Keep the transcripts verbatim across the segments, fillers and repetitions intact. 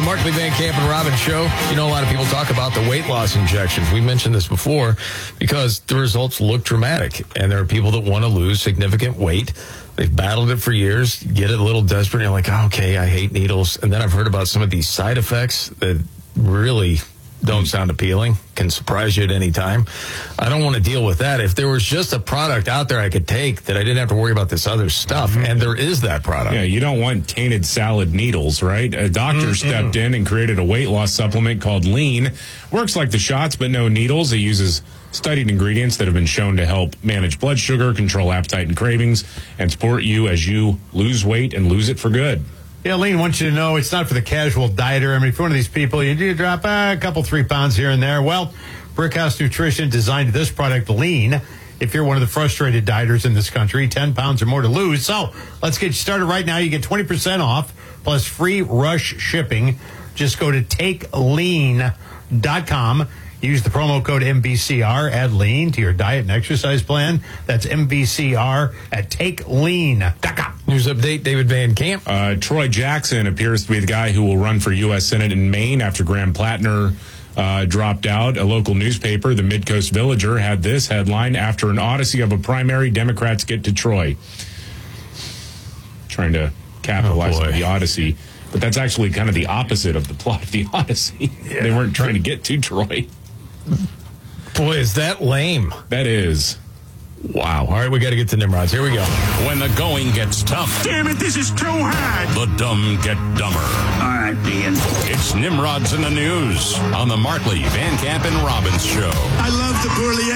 Markley, Van Camp, and Robbins show. You know, a lot of people talk about the weight loss injections. We mentioned this before because the results look dramatic, and there are people that want to lose significant weight. They've battled it for years, get it a little desperate, and you're like, oh, okay, I hate needles. And then I've heard about some of these side effects that really don't sound appealing, can surprise you at any time. I don't want to deal with that. If there was just a product out there I could take that I didn't have to worry about this other stuff, mm-hmm. and there is that product. Yeah, you don't want tainted salad needles, right? A doctor mm-hmm. stepped in and created a weight loss supplement called Lean. Works like the shots, but no needles. It uses studied ingredients that have been shown to help manage blood sugar, control appetite and cravings, and support you as you lose weight and lose it for good. Yeah, Lean wants you to know it's not for the casual dieter. I mean, if you're one of these people, you do drop uh, a couple, three pounds here and there. Well, Brickhouse Nutrition designed this product, Lean, if you're one of the frustrated dieters in this country, ten pounds or more to lose. So let's get you started right now. You get twenty percent off plus free rush shipping. Just go to take lean dot com. Use the promo code M B C R, add lean to your diet and exercise plan. That's M B C R at take lean dot com. News update, David Van Camp. Uh, Troy Jackson appears to be the guy who will run for U S Senate in Maine after Graham Plattner uh, dropped out. A local newspaper, the Midcoast Villager, had this headline: after an odyssey of a primary, Democrats get to Troy. Trying to capitalize oh on the odyssey. But that's actually kind of the opposite of the plot of the Odyssey. Yeah. They weren't trying to get to Troy. Boy, is that lame. That is. Wow. All right, we got to get to Nimrods. Here we go. When the going gets tough. Damn it, this is too hard. The dumb get dumber. All right, Ian. It's Nimrods in the News on the Markley, Van Camp, and Robbins show. I love the poorly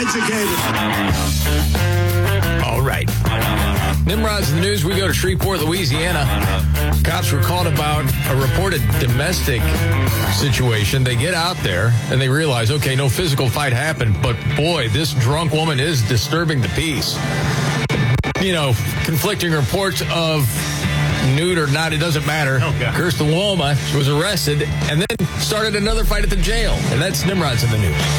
educated. All right. Nimrods in the News, we go to Shreveport, Louisiana. Cops were called about a reported domestic situation. They get out there and they realize, okay, no physical fight happened, but boy, this drunk woman is disturbing the peace. You know, conflicting reports of nude or not, it doesn't matter. Okay. Kirsten Woma was arrested and then started another fight at the jail. And that's Nimrods in the News.